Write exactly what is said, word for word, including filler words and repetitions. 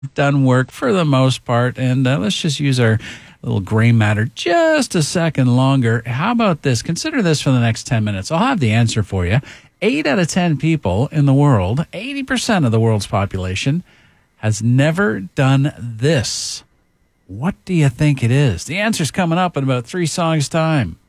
done work for the most part. And uh, let's just use our little gray matter just a second longer. How about this? Consider this for the next ten minutes. I'll have the answer for you. Eight out of ten people in the world, eighty percent of the world's population, has never done this. What do you think it is? The answer's coming up in about three songs' time.